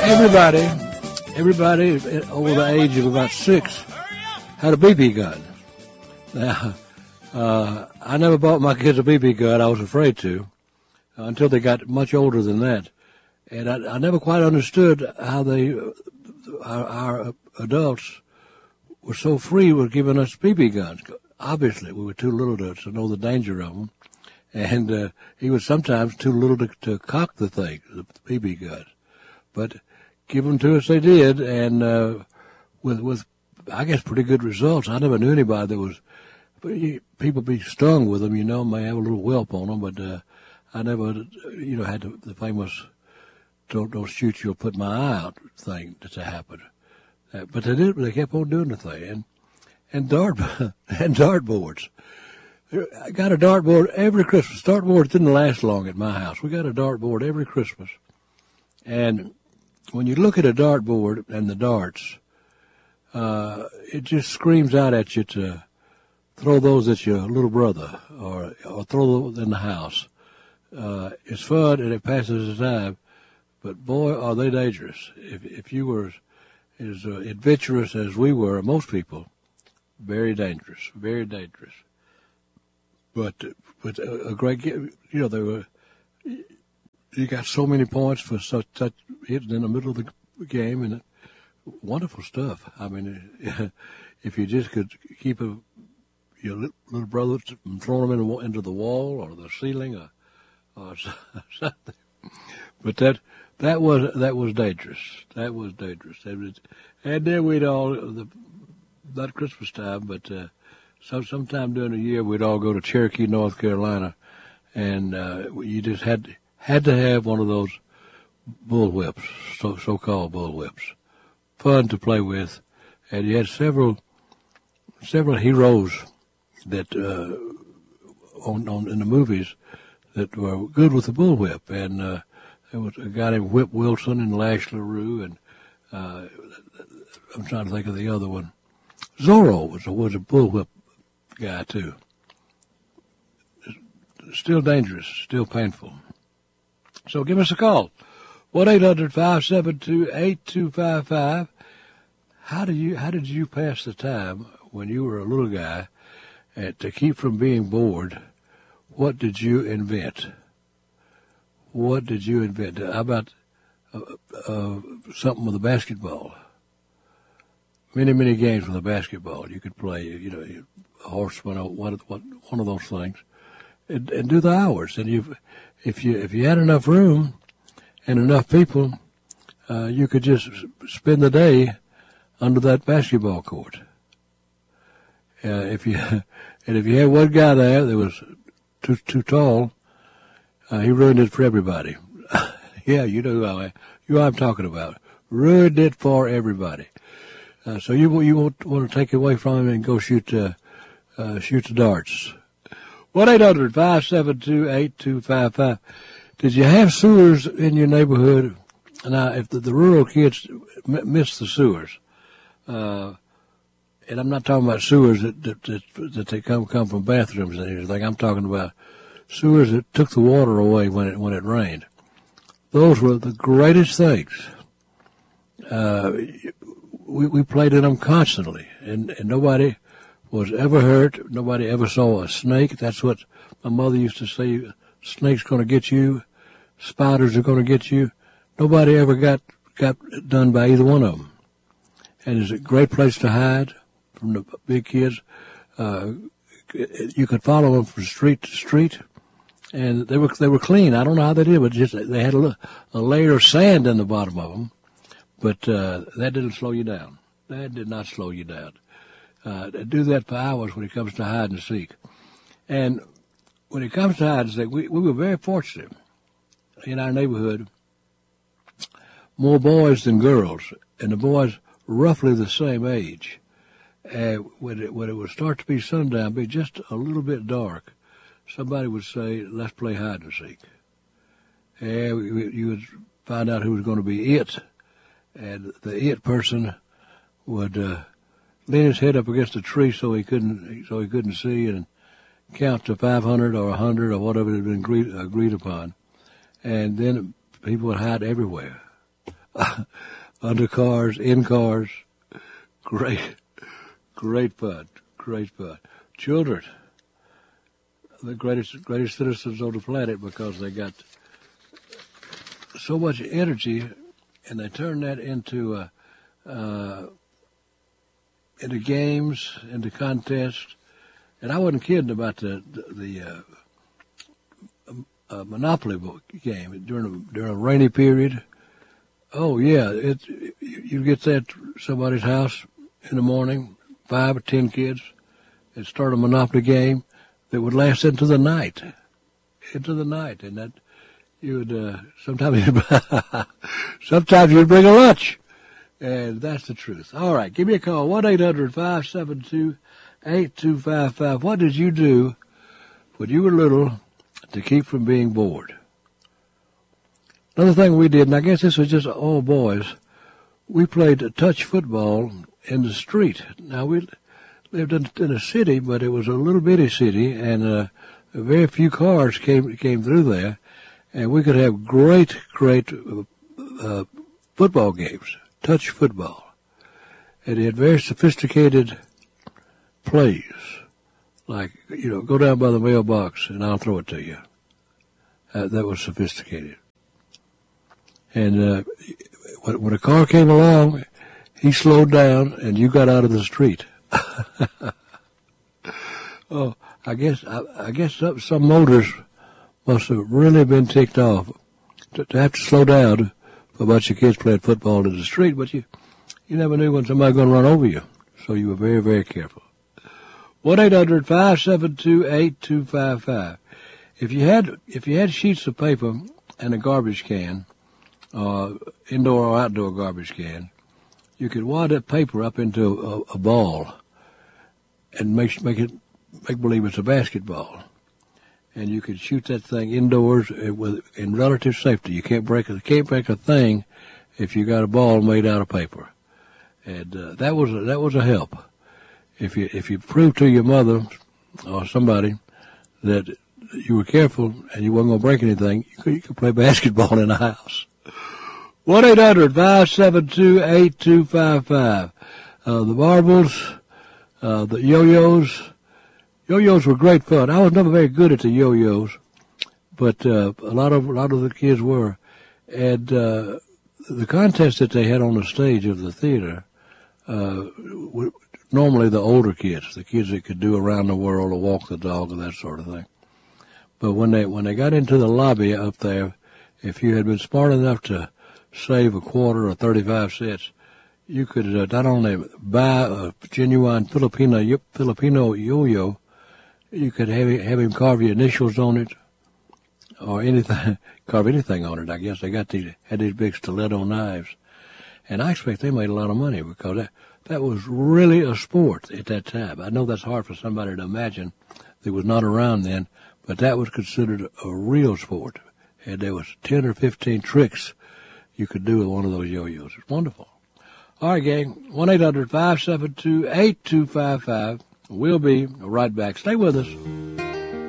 Everybody over the age of about 6 had a BB gun. Now, I never bought my kids a BB gun. I was afraid to until they got much older than that. And I never quite understood how our adults were so free with giving us BB guns. Obviously, we were too little to know the danger of them. And he was sometimes too little to cock the thing, the BB gun. But give them to us they did, and with I guess pretty good results. I never knew anybody that was, people be stung with them, may have a little whelp on them, but I never, had the famous don't shoot you or put my eye out thing to happen. But they did, they kept on doing the thing. And dartboards. I got a dartboard every Christmas. Dartboards didn't last long at my house. We got a dartboard every Christmas. And when you look at a dartboard and the darts, it just screams out at you to throw those at your little brother or throw those in the house. It's fun and it passes the time, but boy, are they dangerous. If you were as adventurous as we were, most people, very dangerous, very dangerous. But a great, they were. You got so many points for such hitting in the middle of the game, and wonderful stuff. I mean, if you just could keep your little brother from throwing them into the wall or the ceiling or something, but that was dangerous. That was dangerous. And then we'd all not Christmas time, but sometime during the year we'd all go to Cherokee, North Carolina, and you just had to have one of those bullwhips, so-called bullwhips. Fun to play with. And you had several heroes that in the movies that were good with the bullwhip. And there was a guy named Whip Wilson and Lash LaRue, and I'm trying to think of the other one. Zorro was a bullwhip guy too. Still dangerous, still painful. So give us a call, 1-800-572-8255. How did you pass the time when you were a little guy, to keep from being bored? What did you invent? What did you invent? How about something with a basketball? Many games with a basketball you could play. A horseman, one of those things, and do the hours. And if you had enough room and enough people, you could just spend the day under that basketball court. If you had one guy there that was too tall, he ruined it for everybody. Yeah, you know who I'm talking about. Ruined it for everybody. So you want to take it away from him and go shoot the darts. 1-800-572-8255. Did you have sewers in your neighborhood? Now, if the rural kids miss the sewers, and I'm not talking about sewers that they come from bathrooms and everything. I'm talking about sewers that took the water away when it rained. Those were the greatest things. We played in them constantly, and nobody was ever hurt. Nobody ever saw a snake. That's what my mother used to say. Snake's going to get you. Spiders are going to get you. Nobody ever got done by either one of them. And it's a great place to hide from the big kids. You could follow them from street to street, and they were clean. I don't know how they did, but they had a layer of sand in the bottom of them. But that didn't slow you down. That did not slow you down. Do that for hours when it comes to hide and seek. And when it comes to hide and seek, we were very fortunate in our neighborhood. More boys than girls, and the boys roughly the same age. When it would start to be sundown, be just a little bit dark, somebody would say, "Let's play hide and seek." And you would find out who was going to be it, and the it person would lean his head up against a tree so he couldn't see, and count to 500 or 100 or whatever had been agreed upon, and then people would hide everywhere. under cars, in cars. Great fun. Great fun. Children, the greatest citizens on the planet because they got so much energy and they turn that into games, into contests. And I wasn't kidding about the Monopoly game during a rainy period. Oh yeah, you get that somebody's house in the morning, 5 or 10 kids, and start a Monopoly game that would last into the night, and that you would sometimes you'd bring a lunch, and that's the truth. All right, give me a call 1-800-572-8255. What did you do when you were little to keep from being bored? Another thing we did, and I guess this was just all boys, we played touch football in the street. Now, we lived in a city, but it was a little bitty city, and very few cars came through there, and we could have great football games, touch football. And it had very sophisticated plays, like, go down by the mailbox and I'll throw it to you. That was sophisticated. And when a car came along, he slowed down, and you got out of the street. Oh, I guess some motors must have really been ticked off to have to slow down for a bunch of kids playing football in the street. But you never knew when somebody was going to run over you, so you were very, very careful. 1-800-572-8255. If you had sheets of paper and a garbage can, indoor or outdoor garbage can, you could wad that paper up into a ball and make believe it's a basketball, and you could shoot that thing indoors in relative safety. You can't break a thing if you got a ball made out of paper, and that was a help. If you proved to your mother or somebody that you were careful and you wasn't going to break anything, you could play basketball in the house. 1-800-572-8255. The marbles, the yo-yos. Yo-yos were great fun. I was never very good at the yo-yos, but a lot of the kids were. And the contest that they had on the stage of the theater, normally the older kids, the kids that could do around the world or walk the dog or that sort of thing. But when they got into the lobby up there, if you had been smart enough to save a quarter or 35 cents, you could not only buy a genuine Filipino yo-yo, you could have him carve your initials on it, or carve anything on it. I guess they had these big stiletto knives, and I expect they made a lot of money because that was really a sport at that time. I know that's hard for somebody to imagine that was not around then, but that was considered a real sport, and there was 10 or 15 tricks you could do with one of those yo-yos. It's wonderful. All right, gang, 1-800-572-8255. We'll be right back. Stay with us.